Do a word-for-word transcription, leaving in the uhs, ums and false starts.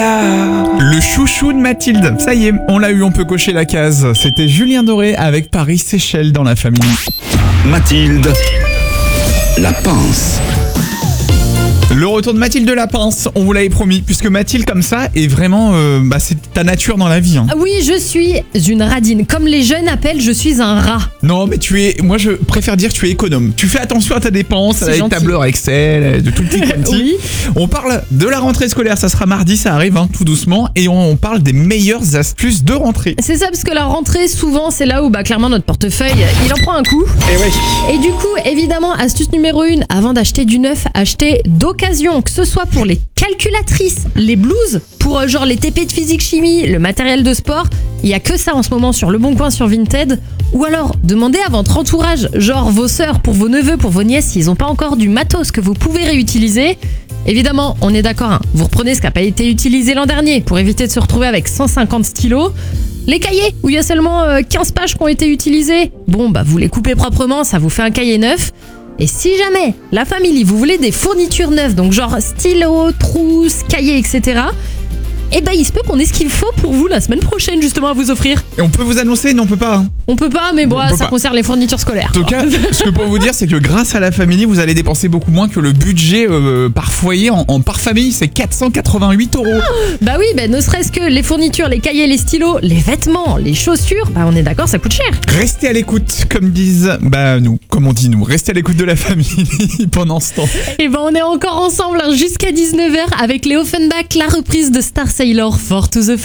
Le chouchou de Mathilde, ça y est, on l'a eu, on peut cocher la case. C'était Julien Doré avec Paris Seychelles dans la famille. Mathilde, la pince. Le retour de Mathilde de la pince, on vous l'avait promis, puisque Mathilde comme ça est vraiment, euh, bah, c'est ta nature dans la vie. Hein. Oui, je suis une radine. Comme les jeunes appellent, je suis un rat. Non, mais tu es, moi je préfère dire que tu es économe. Tu fais attention à ta dépense, C'est avec gentil. tableur Excel, de tout le petit quanti. Oui. On parle de la rentrée scolaire, ça sera mardi, ça arrive hein, tout doucement, et on parle des meilleures astuces de rentrée. C'est ça, parce que la rentrée, souvent, c'est là où bah, clairement notre portefeuille, il en prend un coup. Et oui. Et du coup, évidemment, astuce numéro une, avant d'acheter du neuf, achetez d'occasion, que ce soit pour les calculatrices, les blouses, pour euh, genre les T P de physique-chimie, le matériel de sport. Il y a que ça en ce moment sur Le Bon Coin, sur Vinted. Ou alors, demandez à votre entourage, genre vos sœurs, pour vos neveux, pour vos nièces, s'ils n'ont pas encore du matos que vous pouvez réutiliser. Évidemment, on est d'accord, hein, vous reprenez ce qui n'a pas été utilisé l'an dernier pour éviter de se retrouver avec cent cinquante stylos. Les cahiers, où il y a seulement euh, quinze pages qui ont été utilisées, bon bah vous les coupez proprement, ça vous fait un cahier neuf. Et si jamais, la famille, vous voulez des fournitures neuves, donc genre stylo, trousse, cahiers, et cetera, eh ben il se peut qu'on ait ce qu'il faut pour vous la semaine prochaine justement à vous offrir. Et on peut vous annoncer, non on peut pas. Hein. On peut pas, mais bon, On peut ça pas. concerne les fournitures scolaires. En tout cas, ce que je peux vous dire, c'est que grâce à la famille, vous allez dépenser beaucoup moins que le budget euh, par foyer en, en par famille, c'est quatre cent quatre-vingt-huit euros. Bah oui, bah ne serait-ce que les fournitures, les cahiers, les stylos, les vêtements, les chaussures, bah on est d'accord, ça coûte cher. Restez à l'écoute, comme disent, bah nous, comme on dit nous, restez à l'écoute de la famille pendant ce temps. Et ben on est encore ensemble hein, jusqu'à dix-neuf heures avec les Offenbach, la reprise de Star Sailor, For to the